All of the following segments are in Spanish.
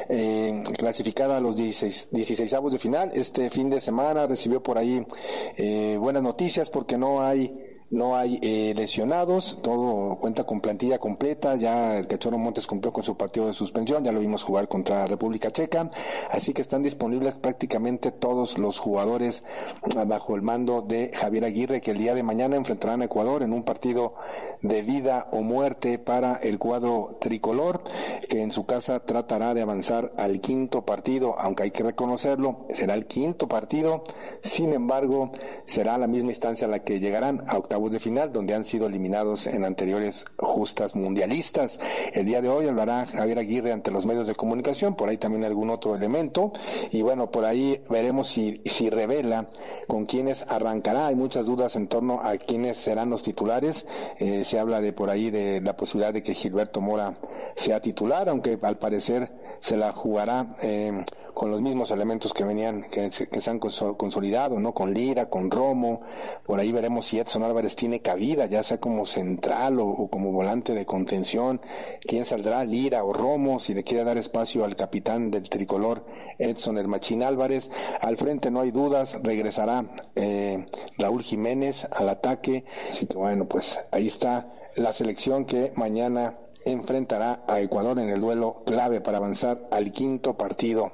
clasificada a los 16avos de final. Este fin de semana recibió por ahí buenas noticias porque no hay lesionados, todo cuenta con plantilla completa. Ya el Cachorro Montes cumplió con su partido de suspensión, ya lo vimos jugar contra República Checa, así que están disponibles prácticamente todos los jugadores bajo el mando de Javier Aguirre, que el día de mañana enfrentarán a Ecuador en un partido de vida o muerte para el cuadro tricolor, que en su casa tratará de avanzar al quinto partido, aunque hay que reconocerlo, será el quinto partido. Sin embargo, será la misma instancia a la que llegarán, a octavos de final, donde han sido eliminados en anteriores justas mundialistas. El día de hoy hablará Javier Aguirre ante los medios de comunicación, por ahí también algún otro elemento, y bueno, por ahí veremos si revela con quiénes arrancará. Hay muchas dudas en torno a quiénes serán los titulares. Se habla de por ahí de la posibilidad de que Gilberto Mora sea titular, aunque al parecer se la jugará con los mismos elementos que se han consolidado, ¿no? Con Lira, con Romo. Por ahí veremos si Edson Álvarez tiene cabida, ya sea como central o como volante de contención. ¿Quién saldrá, Lira o Romo? Si le quiere dar espacio al capitán del tricolor, Edson el Machín Álvarez. Al frente no hay dudas, regresará Raúl Jiménez al ataque. Así que bueno, pues ahí está la selección que mañana enfrentará a Ecuador en el duelo clave para avanzar al quinto partido.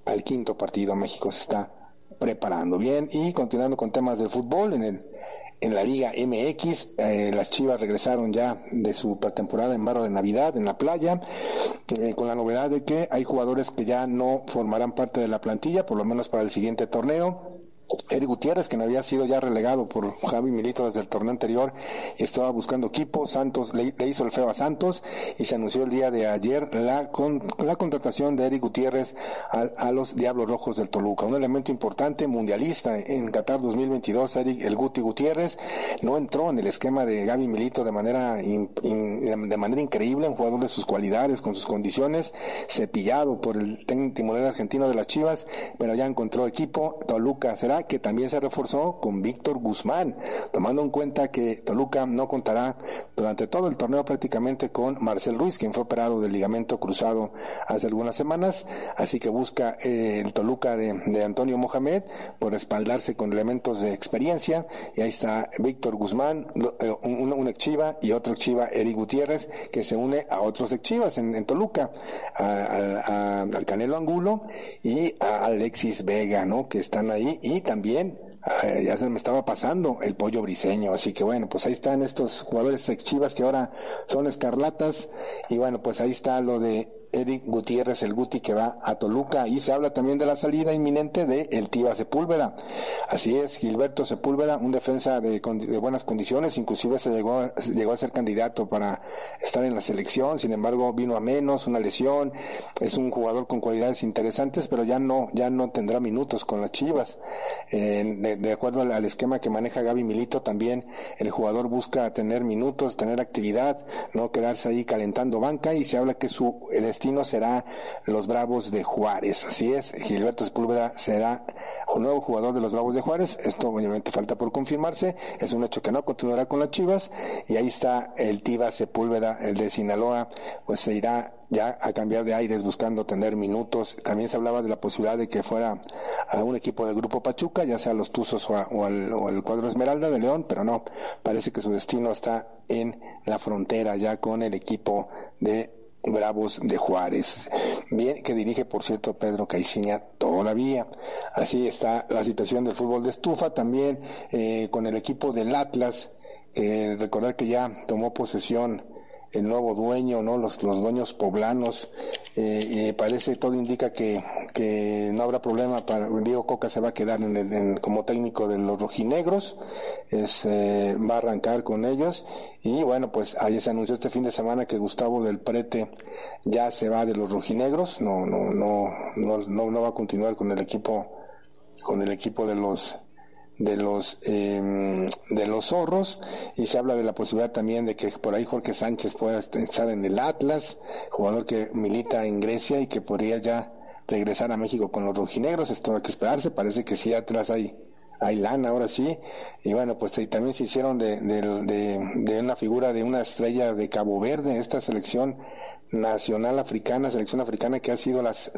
México se está preparando bien. Y continuando con temas del fútbol, en la Liga MX, las Chivas regresaron ya de su pretemporada en Barra de Navidad en la playa, con la novedad de que hay jugadores que ya no formarán parte de la plantilla, por lo menos para el siguiente torneo. Eric Gutiérrez, que no había sido ya relegado por Javi Milito desde el torneo anterior, estaba buscando equipo. Santos le hizo el feo a Santos y se anunció el día de ayer la contratación de Eric Gutiérrez a los Diablos Rojos del Toluca, un elemento importante, mundialista en Qatar 2022. Eric el Guti Gutiérrez no entró en el esquema de Javi Milito de manera increíble, un jugador de sus cualidades, con sus condiciones, cepillado por el timonel argentino de las Chivas, pero ya encontró equipo. Toluca será, que también se reforzó con Víctor Guzmán, tomando en cuenta que Toluca no contará durante todo el torneo prácticamente con Marcel Ruiz, quien fue operado del ligamento cruzado hace algunas semanas, así que busca el Toluca de Antonio Mohamed por respaldarse con elementos de experiencia, y ahí está Víctor Guzmán, un ex Chiva, y otro ex Chiva, Eric Gutiérrez, que se une a otros ex Chivas en Toluca, al Canelo Angulo y a Alexis Vega, ¿no? Que están ahí, y también ya se me estaba pasando el Pollo Briseño. Así que bueno, pues ahí están estos jugadores ex Chivas que ahora son escarlatas, y bueno, pues ahí está lo de Eric Gutiérrez, el Guti, que va a Toluca. Y se habla también de la salida inminente de el Tiva Sepúlveda. Así es, Gilberto Sepúlveda, un defensa de buenas condiciones, inclusive llegó a ser candidato para estar en la selección. Sin embargo, vino a menos, una lesión. Es un jugador con cualidades interesantes, pero ya no tendrá minutos con las Chivas. De acuerdo al esquema que maneja Gaby Milito, también el jugador busca tener minutos, tener actividad, no quedarse ahí calentando banca, y se habla que su destino será los Bravos de Juárez. Así es, Gilberto Sepúlveda será un nuevo jugador de los Bravos de Juárez. Esto obviamente falta por confirmarse, es un hecho que no continuará con las Chivas, y ahí está el Tiva Sepúlveda, el de Sinaloa, pues se irá ya a cambiar de aires buscando tener minutos. También se hablaba de la posibilidad de que fuera a un equipo del Grupo Pachuca, ya sea los Tuzos o el cuadro Esmeralda de León, pero no, parece que su destino está en la frontera ya con el equipo de Bravos de Juárez, bien, que dirige, por cierto, Pedro Caiciña todavía. Así está la situación del fútbol de estufa, también con el equipo del Atlas, que recordar que ya tomó posesión el nuevo dueño, ¿no? Los dueños poblanos, y parece, todo indica que no habrá problema para Diego Coca. Se va a quedar como técnico de los rojinegros, va a arrancar con ellos. Y bueno, pues ahí se anunció este fin de semana que Gustavo del Prete ya se va de los rojinegros, no va a continuar con el equipo de los zorros. Y se habla de la posibilidad también de que por ahí Jorge Sánchez pueda estar en el Atlas, jugador que milita en Grecia y que podría ya regresar a México con los rojinegros. Esto hay que esperarse, parece que sí, atrás hay lana ahora sí. Y bueno, pues también se hicieron de una figura de una estrella de Cabo Verde, esta selección nacional africana, selección africana que ha sido